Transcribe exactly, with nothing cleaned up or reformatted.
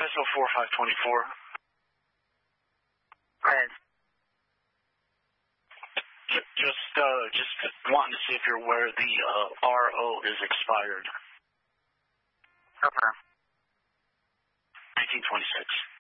S O four five twenty-four. Red. Just, uh, just wanting to see if you're aware the uh, R O is expired. Over. nineteen twenty-six.